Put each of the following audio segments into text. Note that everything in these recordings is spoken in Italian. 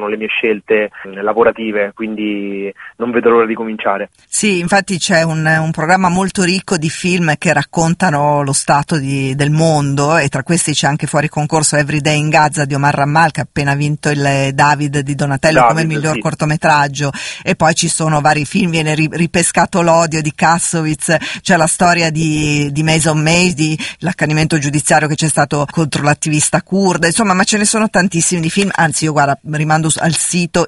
sono le mie scelte lavorative, quindi non vedo l'ora di cominciare. Sì, infatti c'è un programma molto ricco di film che raccontano lo stato del mondo, e tra questi c'è anche fuori concorso Everyday in Gaza di Omar Rammal, che ha appena vinto il David di Donatello come il miglior cortometraggio, e poi ci sono vari film, viene ripescato L'odio di Kassovitz, c'è la storia di Mason Mays, di l'accanimento giudiziario che c'è stato contro l'attivista curda, insomma, ma ce ne sono tantissimi di film. Anzi, io guarda, rimando al sito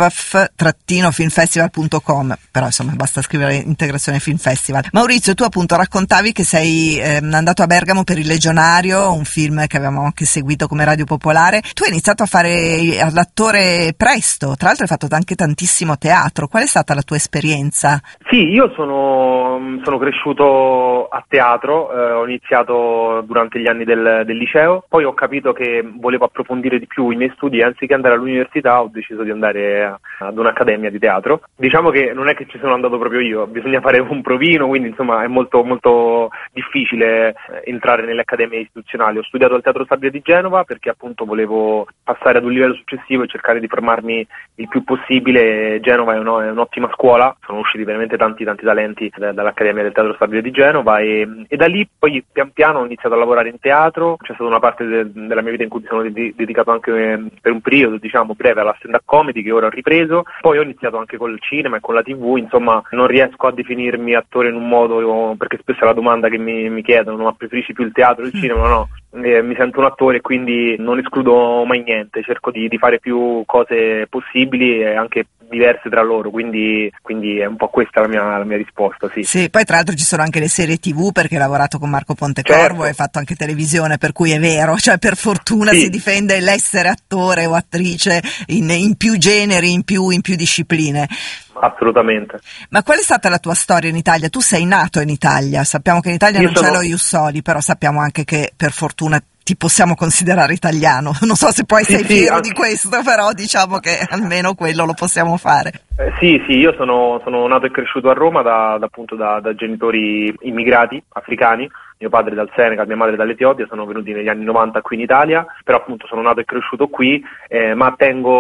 iff-filmfestival.com, però insomma basta scrivere Integrazione Film Festival. Maurizio, tu appunto raccontavi che sei andato a Bergamo per Il Legionario, un film che avevamo anche seguito come Radio Popolare. Tu hai iniziato a fare l'attore presto, tra l'altro hai fatto anche tantissimo teatro. Qual è stata la tua esperienza? Sì, io sono cresciuto a teatro, ho iniziato durante gli anni del liceo, poi ho capito che volevo approfondire di più i miei studi, anziché andare all'università ho deciso di andare ad un'accademia di teatro. Diciamo che non è che ci sono andato proprio io, bisogna fare un provino, quindi insomma è molto molto difficile entrare nelle accademie istituzionali. Ho studiato al Teatro Stabile di Genova perché appunto volevo passare ad un livello successivo e cercare di formarmi il più possibile. Genova è un'ottima scuola, sono usciti veramente tanti talenti dall'Accademia del Teatro Stabile di Genova e da lì poi pian piano ho iniziato a lavorare in teatro. C'è stata una parte della mia vita in cui mi sono dedicato anche per un periodo, diciamo, breve alla stand-up comedy, che ora ho ripreso. Poi ho iniziato anche col cinema e con la TV, insomma non riesco a definirmi attore in un modo, perché spesso è la domanda che mi chiedono, ma preferisci più il teatro o il cinema? No, mi sento un attore e quindi non escludo mai niente, cerco di fare più cose possibili e anche diverse tra loro, quindi è un po' questa la mia risposta, sì. Sì, poi tra l'altro ci sono anche le serie TV, perché hai lavorato con Marco Pontecorvo, certo. Hai fatto anche televisione, per cui è vero, cioè per fortuna sì. Si difende l'essere attore o attrice in più generi, in più discipline. Assolutamente. Ma qual è stata la tua storia in Italia? Tu sei nato in Italia, sappiamo che in Italia non c'è lo Ius Soli, però sappiamo anche che per fortuna ti possiamo considerare italiano. Non so se poi sei fiero di questo, però diciamo che almeno quello lo possiamo fare. Sì, io sono nato e cresciuto a Roma da genitori immigrati africani. Mio padre dal Senegal, mia madre dall'Etiopia, sono venuti negli anni 90 qui in Italia, però appunto sono nato e cresciuto qui, ma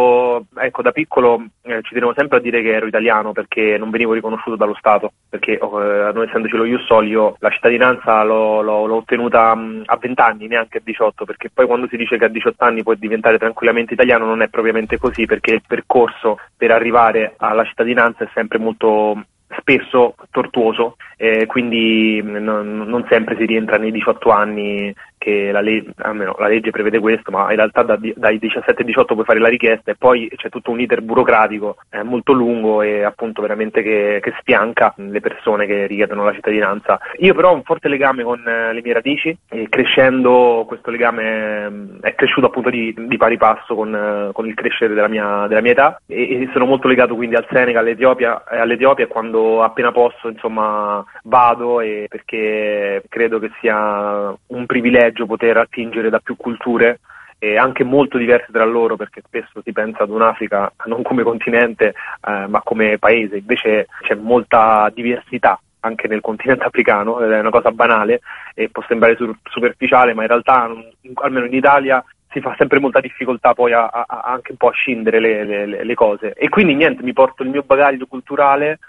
da piccolo ci tenevo sempre a dire che ero italiano, perché non venivo riconosciuto dallo Stato, perché non essendoci lo Ius Soli, io la cittadinanza l'ho ottenuta a 20 anni, neanche a 18, perché poi quando si dice che a 18 anni puoi diventare tranquillamente italiano non è propriamente così, perché il percorso per arrivare alla cittadinanza è sempre molto spesso tortuoso, quindi non sempre si rientra nei 18 anni, che almeno la legge prevede questo, ma in realtà dai 17-18 puoi fare la richiesta e poi c'è tutto un iter burocratico molto lungo e appunto veramente che spianca le persone che richiedono la cittadinanza. Io però ho un forte legame con le mie radici e crescendo questo legame è cresciuto appunto di pari passo con il crescere della mia età e sono molto legato quindi al Senegal, all'Etiopia, e quando appena posso insomma vado, perché credo che sia un privilegio poter attingere da più culture e anche molto diverse tra loro, perché spesso si pensa ad un'Africa non come continente ma come paese, invece c'è molta diversità anche nel continente africano, è una cosa banale e può sembrare superficiale, ma in realtà almeno in Italia si fa sempre molta difficoltà poi anche un po' a scindere le cose, e quindi niente, mi porto il mio bagaglio culturale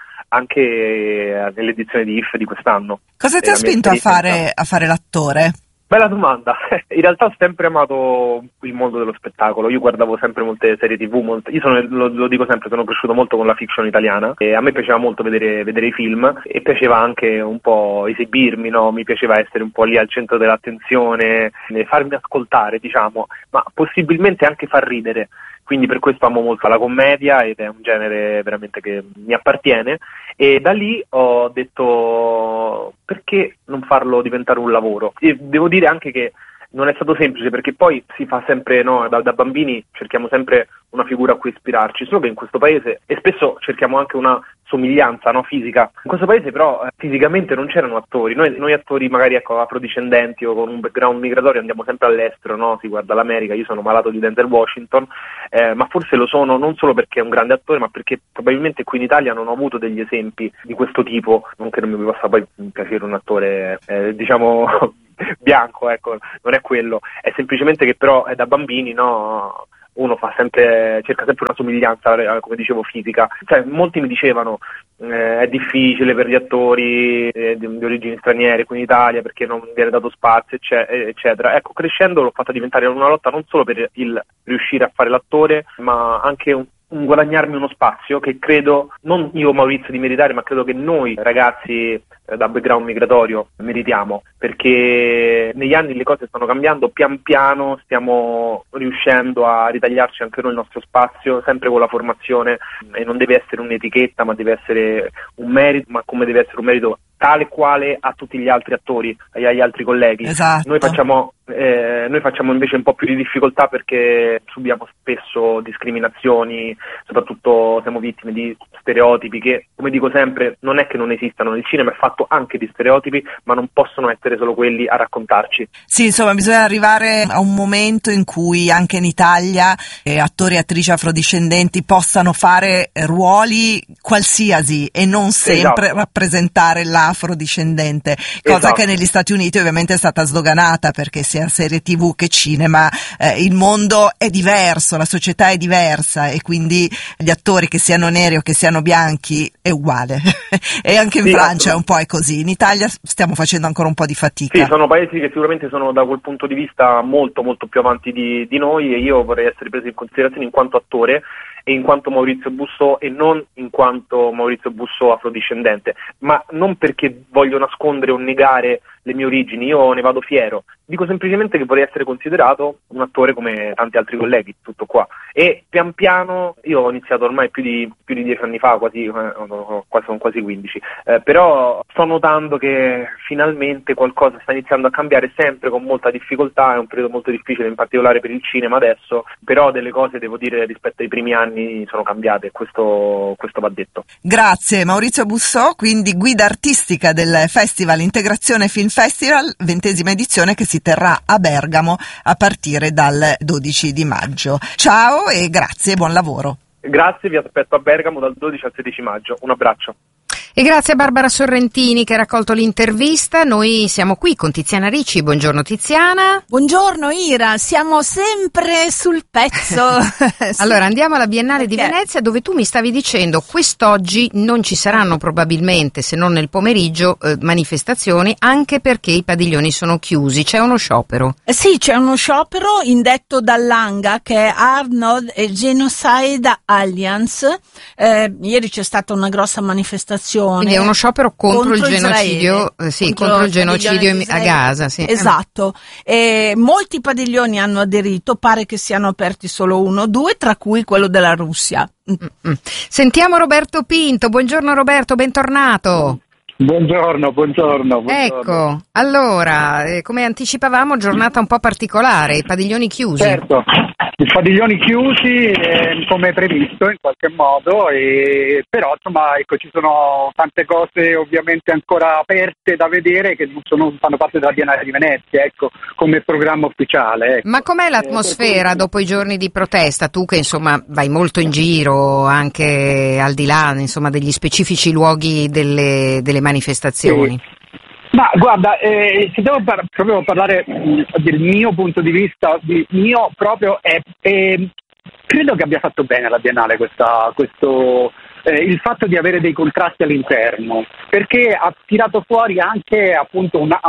anche nell'edizione di IF di quest'anno. Cosa ti ha spinto a fare l'attore? Bella domanda. In realtà ho sempre amato il mondo dello spettacolo. Io guardavo sempre molte serie TV, io lo dico sempre, sono cresciuto molto con la fiction italiana e a me piaceva molto vedere i film e piaceva anche un po' esibirmi, no? Mi piaceva essere un po' lì al centro dell'attenzione, farmi ascoltare, diciamo, ma possibilmente anche far ridere. Quindi per questo amo molto la commedia ed è un genere veramente che mi appartiene, e da lì ho detto perché non farlo diventare un lavoro. E devo dire anche che non è stato semplice, perché poi si fa sempre, no, da bambini cerchiamo sempre una figura a cui ispirarci, solo che in questo paese, e spesso cerchiamo anche una somiglianza, no, fisica, in questo paese però fisicamente non c'erano attori, noi attori magari afrodiscendenti o con un background migratorio andiamo sempre all'estero, no? Si guarda l'America, io sono malato di Denzel Washington, ma forse lo sono non solo perché è un grande attore, ma perché probabilmente qui in Italia non ho avuto degli esempi di questo tipo, non che non mi possa poi piacere un attore diciamo bianco, ecco, non è quello, è semplicemente che però da bambini, no, uno cerca sempre una somiglianza, come dicevo, fisica. Cioè, molti mi dicevano è difficile per gli attori di origini straniere qui in Italia perché non viene dato spazio, eccetera. Ecco, crescendo l'ho fatta diventare una lotta non solo per il riuscire a fare l'attore, ma anche un guadagnarmi uno spazio che credo, non io Maurizio di meritare, ma credo che noi ragazzi da background migratorio meritiamo, perché negli anni le cose stanno cambiando, pian piano stiamo riuscendo a ritagliarci anche noi il nostro spazio, sempre con la formazione, e non deve essere un'etichetta, ma deve essere un merito, ma come deve essere un merito tale quale a tutti gli altri attori e agli altri colleghi. Esatto. Noi facciamo invece un po' più di difficoltà perché subiamo spesso discriminazioni, soprattutto siamo vittime di stereotipi che, come dico sempre, non è che non esistano, il cinema è fatto anche di stereotipi, ma non possono essere solo quelli a raccontarci. Sì, insomma, bisogna arrivare a un momento in cui anche in Italia attori e attrici afrodiscendenti possano fare ruoli qualsiasi e non sempre rappresentare l'afrodiscendente, cosa che negli Stati Uniti ovviamente è stata sdoganata, perché sia serie TV che cinema il mondo è diverso, la società è diversa, e quindi gli attori, che siano neri o che siano bianchi, è uguale. E anche in Francia un po' è così. In Italia stiamo facendo ancora un po' di fatica. Sì, sono paesi che sicuramente sono da quel punto di vista molto molto più avanti di noi, e io vorrei essere preso in considerazione in quanto attore e in quanto Maurizio Bussò, e non in quanto Maurizio Bussò afrodiscendente, ma non perché voglio nascondere o negare le mie origini, io ne vado fiero, dico semplicemente che vorrei essere considerato un attore come tanti altri colleghi, tutto qua. E pian piano, io ho iniziato ormai più di 10 anni fa, sono quasi 15, però sto notando che finalmente qualcosa sta iniziando a cambiare, sempre con molta difficoltà, è un periodo molto difficile in particolare per il cinema adesso, però delle cose, devo dire, rispetto ai primi anni sono cambiate, questo va detto. Grazie Maurizio Bussò, quindi guida artistica del Festival Integrazione Film Festival, 20ª edizione, che si terrà a Bergamo a partire dal 12 di maggio. Ciao e grazie, buon lavoro. Grazie, vi aspetto a Bergamo dal 12 al 16 maggio. Un abbraccio. E grazie a Barbara Sorrentini che ha raccolto l'intervista. Noi siamo qui con Tiziana Ricci. Buongiorno Tiziana. Buongiorno Ira, siamo sempre sul pezzo. Allora andiamo alla Biennale di Venezia, dove tu mi stavi dicendo quest'oggi non ci saranno probabilmente, se non nel pomeriggio, manifestazioni, anche perché i padiglioni sono chiusi. C'è uno sciopero. Sì, c'è uno sciopero indetto dall'ANGA, che è Arnold Genocide Alliance. Ieri c'è stata una grossa manifestazione. Quindi è uno sciopero contro il genocidio, contro il genocidio a Gaza. Sì. Esatto. Molti padiglioni hanno aderito, pare che siano aperti solo 1 o 2, tra cui quello della Russia. Sentiamo Roberto Pinto. Buongiorno Roberto, bentornato. Buongiorno. Ecco, allora, come anticipavamo, giornata un po' particolare, i padiglioni chiusi. Certo, i padiglioni chiusi come previsto in qualche modo, però insomma ecco, ci sono tante cose ovviamente ancora aperte da vedere che non fanno parte della Biennale di Venezia, ecco, come programma ufficiale. Ecco. Ma com'è l'atmosfera dopo i giorni di protesta? Tu che insomma vai molto in giro, anche al di là insomma degli specifici luoghi delle manifestazioni. Sì. Ma guarda, se devo proprio parlare del mio punto di vista, credo che abbia fatto bene la Biennale il fatto di avere dei contrasti all'interno, perché ha tirato fuori anche appunto un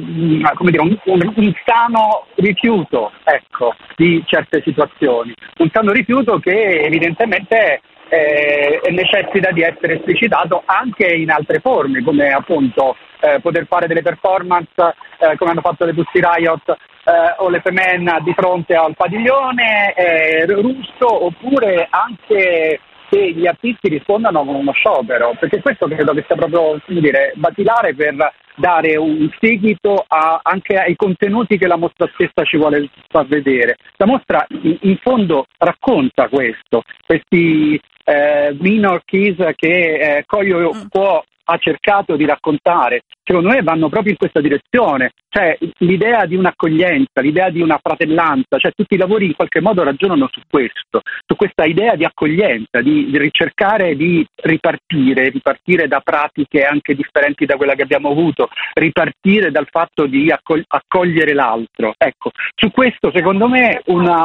sano rifiuto, ecco, di certe situazioni, un sano rifiuto che evidentemente necessita di essere esplicitato anche in altre forme, come appunto poter fare delle performance come hanno fatto le Pussy Riot o le Femen di fronte al padiglione russo, oppure anche che gli artisti rispondano con uno sciopero, perché questo credo che sia proprio, basilare per dare un seguito anche ai contenuti che la mostra stessa ci vuole far vedere. La mostra in fondo racconta questi minor keys che Koyo ha cercato di raccontare. Secondo me vanno proprio in questa direzione, cioè l'idea di un'accoglienza, l'idea di una fratellanza, cioè tutti i lavori in qualche modo ragionano su questo, su questa idea di accoglienza, di ricercare di ripartire da pratiche anche differenti da quella che abbiamo avuto, ripartire dal fatto di accogliere l'altro. Ecco, su questo secondo me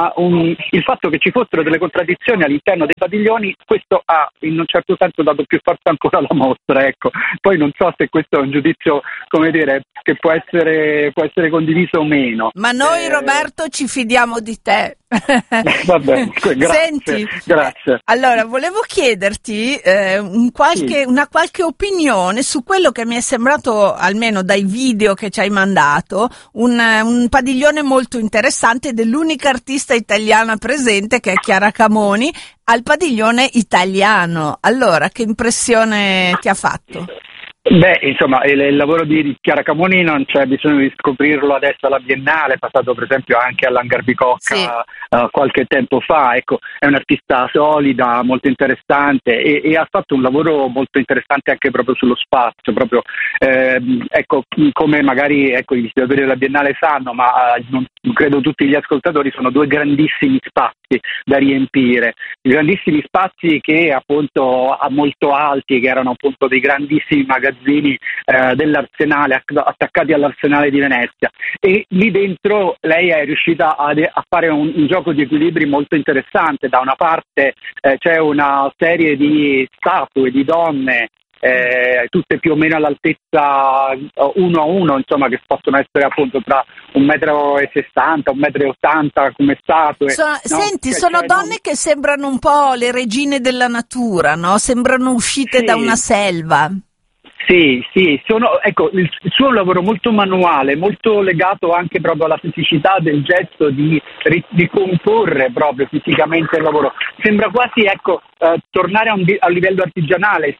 il fatto che ci fossero delle contraddizioni all'interno dei padiglioni, questo ha in un certo senso dato più forza ancora alla mostra, ecco. Poi non so se questo è un giudizio, come dire, che può essere condiviso o meno. Ma noi Roberto ci fidiamo di te. Vabbè, grazie. Senti, grazie. Allora volevo chiederti una qualche opinione su quello che mi è sembrato, almeno dai video che ci hai mandato, un padiglione molto interessante dell'unica artista italiana presente, che è Chiara Camoni, al padiglione italiano. Allora, che impressione ti ha fatto? Beh, insomma, il lavoro di Chiara Camoni non c'è bisogno di scoprirlo adesso alla Biennale, è passato per esempio anche all'Hangar Bicocca, sì, qualche tempo fa. Ecco, è un'artista solida, molto interessante e ha fatto un lavoro molto interessante anche proprio sullo spazio, proprio ecco, come magari i visitatori della Biennale sanno, ma non credo tutti gli ascoltatori, sono due grandissimi spazi da riempire, grandissimi spazi che appunto molto alti, che erano appunto dei grandissimi magazzini dell'Arsenale, attaccati all'Arsenale di Venezia, e lì dentro lei è riuscita a fare un gioco di equilibri molto interessante. Da una parte c'è una serie di statue di donne tutte più o meno all'altezza 1 a 1, insomma, che possono essere appunto tra 1,60 m, 1,80 m come statue. Senti, sono donne che sembrano un po' le regine della natura, no? Sembrano uscite da una selva. Sì, ecco, il suo lavoro molto manuale, molto legato anche proprio alla fisicità del gesto di comporre proprio fisicamente il lavoro. Sembra quasi, ecco, tornare a un livello artigianale,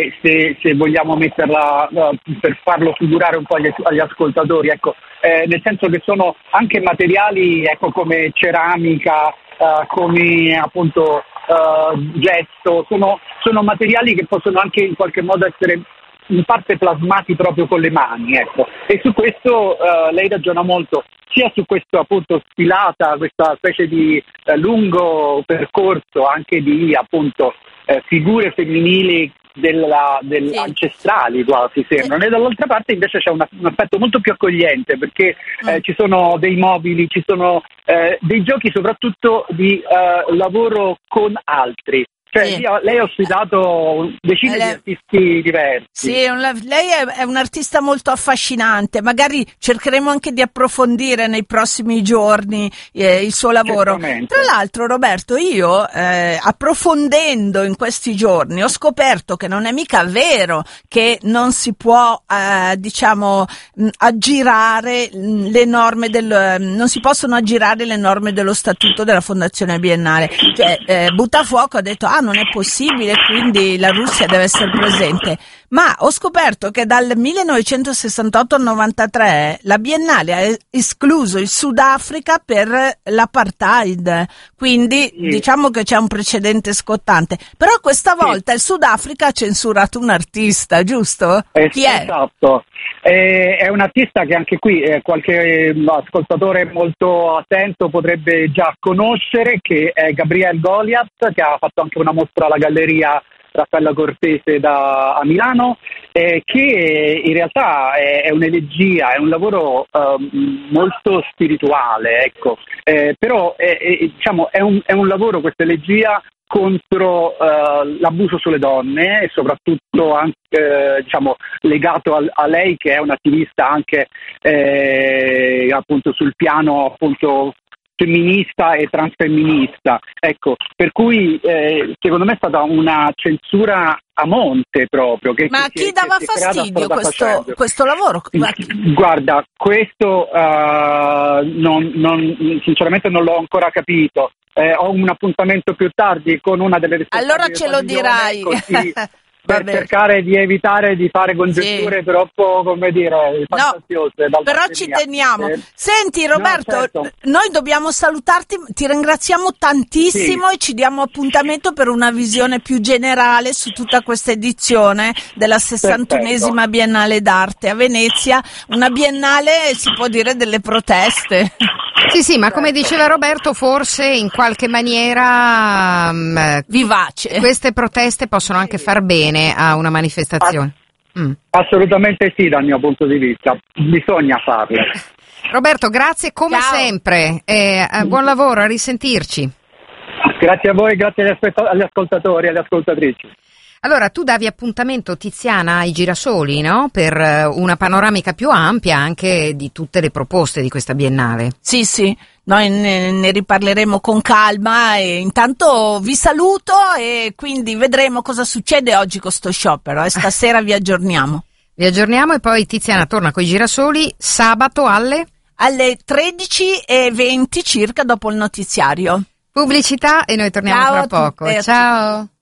se vogliamo metterla, per farlo figurare un po' agli ascoltatori, ecco, nel senso che sono anche materiali, ecco, come ceramica, come appunto gesso, sono materiali che possono anche in qualche modo essere in parte plasmati proprio con le mani, ecco. E su questo lei ragiona molto, sia su questo appunto sfilata, questa specie di lungo percorso anche di appunto figure femminili sì, ancestrali quasi sembrano, e dall'altra parte invece c'è un aspetto molto più accogliente, perché ci sono dei mobili, ci sono dei giochi soprattutto di lavoro con altri. Cioè, sì, lei ha ospitato decine di artisti diversi. Sì, lei è un artista molto affascinante. Magari cercheremo anche di approfondire nei prossimi giorni il suo lavoro. Certamente. Tra l'altro, Roberto, io approfondendo in questi giorni ho scoperto che non è mica vero che non si può aggirare le norme non si possono aggirare le norme dello statuto della Fondazione Biennale. Cioè, Buttafuoco ha detto non è possibile, quindi la Russia deve essere presente. Ma ho scoperto che dal 1968 al 93 la Biennale ha escluso il Sudafrica per l'apartheid, quindi diciamo che c'è un precedente scottante. Però questa volta il Sudafrica ha censurato un artista, giusto? Chi è? Esatto. È un artista che anche qui qualche ascoltatore molto attento potrebbe già conoscere, che è Gabriel Goliath, che ha fatto anche una mostra alla Galleria Raffaella Cortese a Milano, che in realtà è un'elegia, è un lavoro molto spirituale, ecco. Però diciamo è un lavoro, questa elegia, contro l'abuso sulle donne, e soprattutto anche legato a lei, che è un'attivista anche appunto sul piano appunto femminista e transfemminista, ecco, per cui secondo me è stata una censura a monte proprio. Ma chi dava fastidio questo lavoro? Guarda, questo sinceramente non l'ho ancora capito. Ho un appuntamento più tardi con una delle responsabili. Allora ce lo dirai. per cercare di evitare di fare congetture troppo, come dire, fantasiose. No, però ci teniamo. Senti Roberto, certo. Noi dobbiamo salutarti, ti ringraziamo tantissimo e ci diamo appuntamento per una visione più generale su tutta questa edizione della 61esima Biennale d'Arte a Venezia, una biennale si può dire delle proteste. Sì, ma come diceva Roberto, forse in qualche maniera vivace. Queste proteste possono anche far bene a una manifestazione. Assolutamente sì, dal mio punto di vista. Bisogna farlo. Roberto, grazie come sempre. Buon lavoro, a risentirci. Grazie a voi, grazie agli ascoltatori e alle ascoltatrici. Allora, tu davi appuntamento, Tiziana, ai Girasoli, no? Per una panoramica più ampia anche di tutte le proposte di questa Biennale. Sì, noi ne riparleremo con calma e intanto vi saluto e quindi vedremo cosa succede oggi con sto sciopero e stasera vi aggiorniamo. Vi aggiorniamo e poi Tiziana torna con i Girasoli sabato alle 13:20 circa dopo il notiziario. Pubblicità e noi torniamo tra poco. Ciao!